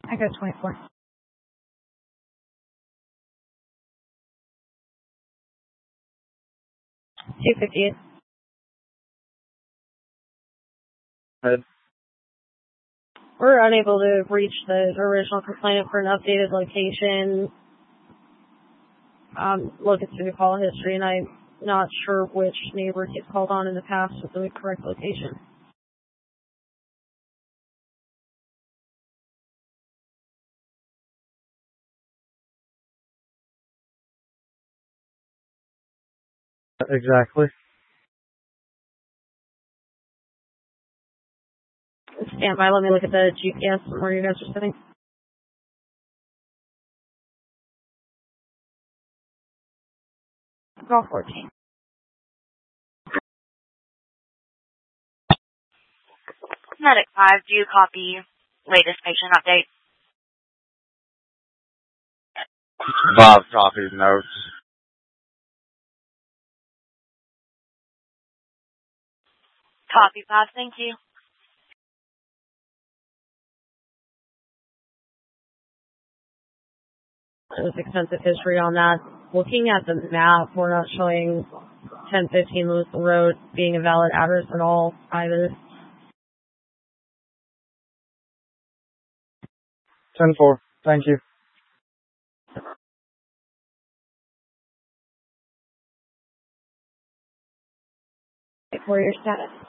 I got 24. 258. Head. We're unable to reach the original complainant for an updated location. Looking through the call history, and I'm not sure which neighbor he's called on in the past with the correct location. Exactly. Stand by, let me look at the GPS where you guys are sitting. Call 14. Medic 5, do you copy latest patient update? Bob copies notes. Copy, Bob, thank you. There's extensive history on that. Looking at the map, we're not showing 1015 Lewisville Road being a valid address at all, either. 10-4. Thank you. For your status.